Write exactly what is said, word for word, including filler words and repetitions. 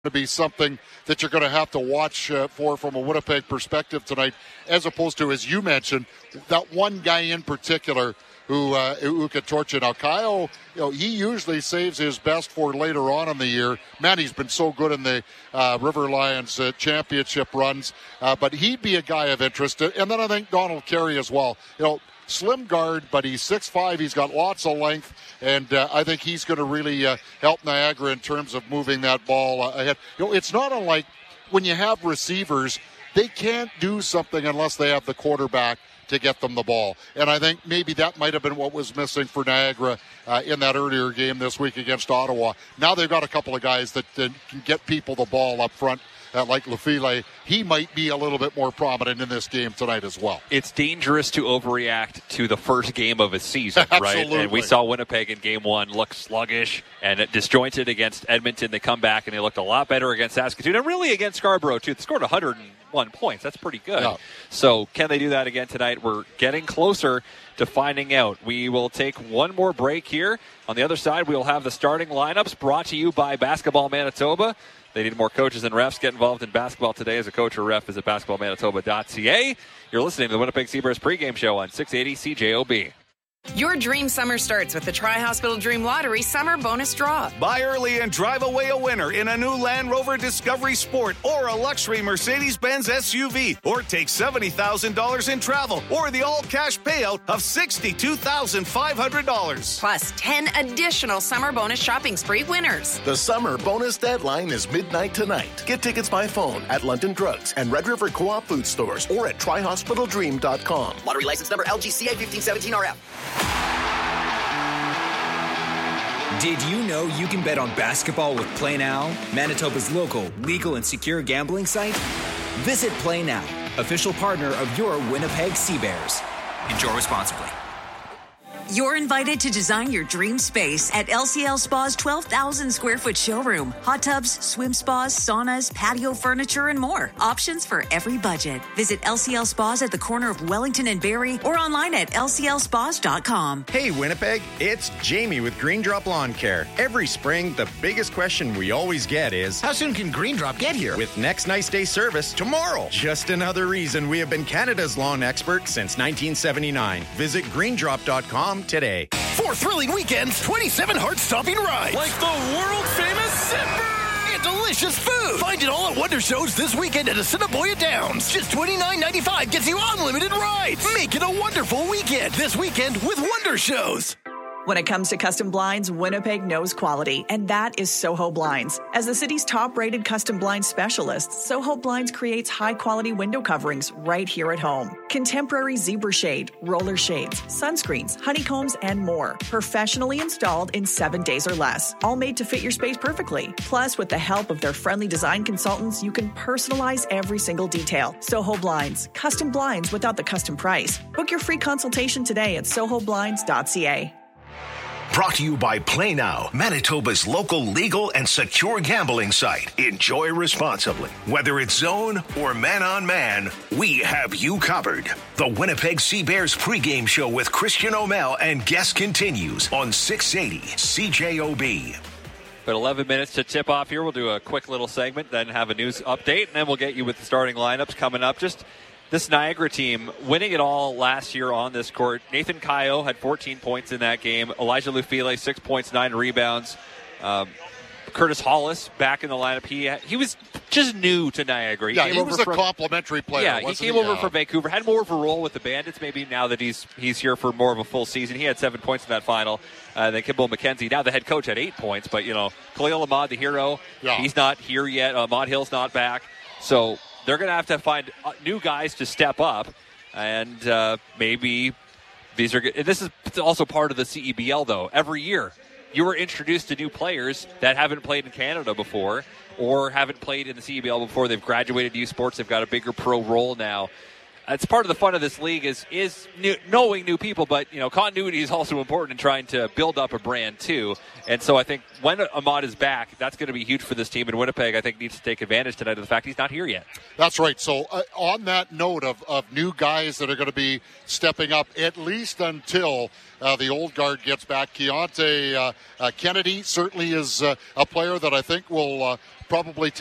to be something that you're going to have to watch uh, for from a Winnipeg perspective tonight, as opposed to, as you mentioned, that one guy in particular who uh, who could torch it. Now, Kyle, you know, he usually saves his best for later on in the year. Man, he's been so good in the uh, River Lions uh, championship runs, uh, but he'd be a guy of interest. And then I think Donald Carey as well. You know, slim guard, but he's six five. He's got lots of length, and uh, I think he's going to really uh, help Niagara in terms of moving that ball uh, ahead. You know, it's not unlike when you have receivers, they can't do something unless they have the quarterback to get them the ball. And I think maybe that might have been what was missing for Niagara uh, in that earlier game this week against Ottawa. Now they've got a couple of guys that uh, can get people the ball up front. Uh, like Lafile, he might be a little bit more prominent in this game tonight as well. It's dangerous to overreact to the first game of a season, right? And we saw Winnipeg in game one look sluggish and disjointed against Edmonton. They come back and they looked a lot better against Saskatoon and really against Scarborough, too. They scored one hundred one points. That's pretty good. Yeah. So can they do that again tonight? We're getting closer to finding out. We will take one more break here. On the other side, we will have the starting lineups brought to you by Basketball Manitoba. They need more coaches and refs. Get involved in basketball today as a coach or ref. Visit basketball manitoba dot c a. You're listening to the Winnipeg Seabears pregame show on six eighty C J O B. Your dream summer starts with the Tri-Hospital Dream Lottery Summer Bonus Draw. Buy early and drive away a winner in a new Land Rover Discovery Sport or a luxury Mercedes-Benz S U V. Or take seventy thousand dollars in travel or the all-cash payout of sixty-two thousand five hundred dollars. Plus ten additional summer bonus shopping spree winners. The summer bonus deadline is midnight tonight. Get tickets by phone at London Drugs and Red River Co-op food stores or at tri hospital dream dot com. Lottery license number L G C A fifteen seventeen R F. Did you know you can bet on basketball with Play Now, Manitoba's local, legal, and secure gambling site? Visit Play Now, official partner of your Winnipeg Seabears. Enjoy responsibly. You're invited to design your dream space at L C L Spa's twelve thousand square foot showroom. Hot tubs, swim spas, saunas, patio furniture, and more. Options for every budget. Visit L C L Spas at the corner of Wellington and Barrie or online at L C L spas dot com. Hey Winnipeg, it's Jamie with Green Drop Lawn Care. Every spring, the biggest question we always get is, how soon can Green Drop get here? With next nice day service tomorrow. Just another reason we have been Canada's lawn expert since nineteen seventy-nine. Visit green drop dot com today. Four thrilling weekends, twenty-seven heart-stopping rides. Like the world-famous Zipper! And delicious food. Find it all at Wonder Shows this weekend at Assiniboia Downs. Just twenty-nine ninety-five gets you unlimited rides. Make it a wonderful weekend this weekend with Wonder Shows. When it comes to custom blinds, Winnipeg knows quality, and that is Soho Blinds. As the city's top-rated custom blinds specialist, Soho Blinds creates high-quality window coverings right here at home. Contemporary zebra shade, roller shades, sunscreens, honeycombs, and more. Professionally installed in seven days or less. All made to fit your space perfectly. Plus, with the help of their friendly design consultants, you can personalize every single detail. Soho Blinds. Custom blinds without the custom price. Book your free consultation today at soho blinds dot c a. Brought to you by Play Now, Manitoba's local legal and secure gambling site. Enjoy responsibly. Whether it's zone or man-on-man, we have you covered. The Winnipeg Seabears pregame show with Christian O'Mell and guest continues on six eighty C J O B. But eleven minutes to tip off here. We'll do a quick little segment, then have a news update, and then we'll get you with the starting lineups coming up. Just this Niagara team winning it all last year on this court. Nathan Kayo had fourteen points in that game. Elijah Lufile, six points, nine rebounds. Um, Curtis Hollis back in the lineup. He he was just new to Niagara. He yeah, came he over was a from, complimentary player. Yeah, he came he? over yeah. from Vancouver. Had more of a role with the Bandits maybe now that he's he's here for more of a full season. He had seven points in that final. Uh, then Kimball McKenzie, now the head coach, had eight points. But, you know, Khalil Ahmad, the hero, yeah. he's not here yet. Ahmad Hill's not back. So they're going to have to find new guys to step up, and uh, maybe these are good. And this is also part of the C E B L, though. Every year, you are introduced to new players that haven't played in Canada before or haven't played in the C E B L before. They've graduated to U Sports. They've got a bigger pro role now. It's part of the fun of this league is is new, knowing new people, but you know continuity is also important in trying to build up a brand too. And so I think when Ahmad is back, that's going to be huge for this team. And Winnipeg, I think, needs to take advantage tonight of the fact he's not here yet. That's right. So uh, on that note of, of new guys that are going to be stepping up, at least until uh, the old guard gets back, Keontae uh, uh, Kennedy certainly is uh, a player that I think will uh, probably take